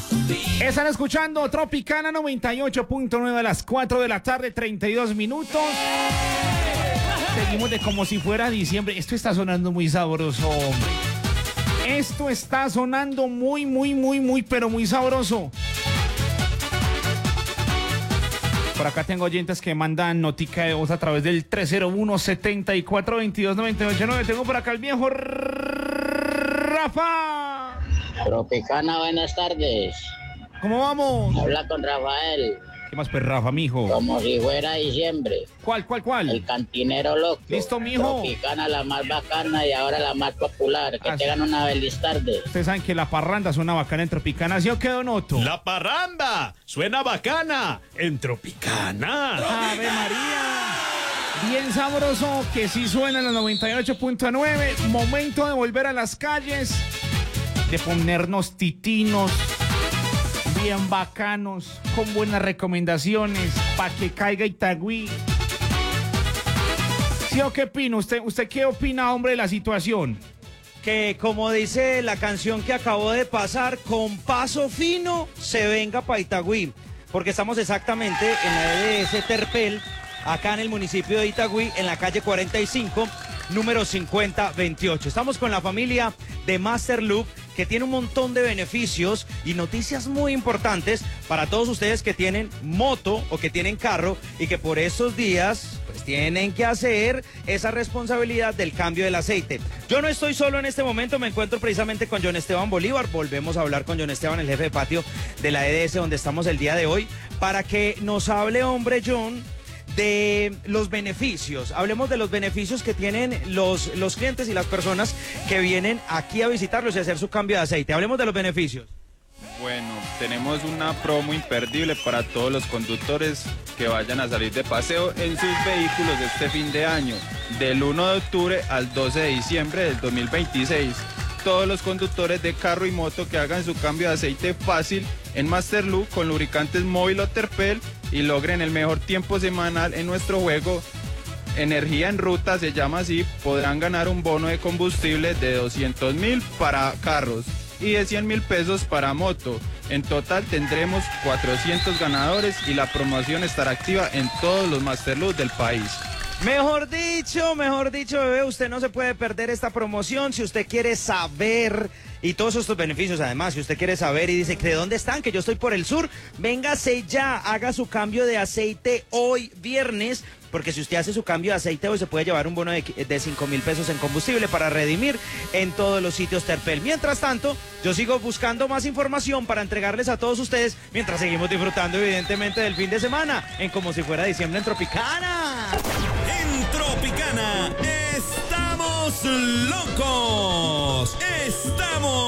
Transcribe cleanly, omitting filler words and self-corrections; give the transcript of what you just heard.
Están escuchando Tropicana 98.9 a las 4 de la tarde, 32 minutos. Seguimos de como si fuera diciembre. Esto está sonando muy sabroso, hombre. Esto está sonando muy, pero muy sabroso. Por acá tengo oyentes que mandan notica de voz a través del 301-7422-989. Tengo por acá el viejo Rafa. Tropicana, buenas tardes. ¿Cómo vamos? Habla con Rafael. ¿Qué más, pues, Rafa, mijo? Como si fuera diciembre. ¿Cuál? El cantinero loco. Listo, mijo. Tropicana, la más bacana y ahora la más popular. Que tengan una feliz tarde. Ustedes saben que la parranda suena bacana en Tropicana, ¿sí o qué, Donoto? La parranda suena bacana en Tropicana. ¡Ave María! Bien sabroso, que sí suena en la 98.9. Momento de volver a las calles, de ponernos titinos, bien bacanos, con buenas recomendaciones, para que caiga Itagüí. ¿Sí o qué opina? ¿Usted qué opina, hombre, de la situación? Que como dice la canción que acabó de pasar, con paso fino se venga para Itagüí, porque estamos exactamente en la EDS Terpel, acá en el municipio de Itagüí, en la calle 45, número 5028. Estamos con la familia de Master Loop, que tiene un montón de beneficios y noticias muy importantes para todos ustedes que tienen moto o que tienen carro y que por estos días pues tienen que hacer esa responsabilidad del cambio del aceite. Yo no estoy solo en este momento, me encuentro precisamente con John Esteban Bolívar. Volvemos a hablar con John Esteban, el jefe de patio de la EDS, donde estamos el día de hoy, para que nos hable, hombre, John, de los beneficios. Hablemos de los beneficios que tienen los clientes y las personas que vienen aquí a visitarlos y a hacer su cambio de aceite. Hablemos de los beneficios. Bueno, tenemos una promo imperdible para todos los conductores que vayan a salir de paseo en sus vehículos este fin de año, del 1 de octubre al 12 de diciembre del 2026. Todos los conductores de carro y moto que hagan su cambio de aceite fácil en Master Loop con lubricantes Móvil o Terpel y logren el mejor tiempo semanal en nuestro juego Energía en Ruta, se llama así, podrán ganar un bono de combustible de 200.000 para carros y de 100.000 pesos para moto. En total tendremos 400 ganadores y la promoción estará activa en todos los Master Loop del país. Mejor dicho, bebé, usted no se puede perder esta promoción. Si usted quiere saber y todos estos beneficios, además, si usted quiere saber y dice que de dónde están, que yo estoy por el sur, véngase ya, haga su cambio de aceite hoy viernes, porque si usted hace su cambio de aceite hoy se puede llevar un bono de 5.000 pesos en combustible para redimir en todos los sitios Terpel. Mientras tanto, yo sigo buscando más información para entregarles a todos ustedes, mientras seguimos disfrutando evidentemente del fin de semana, en como si fuera diciembre en Tropicana. En Tropicana estamos locos. Estamos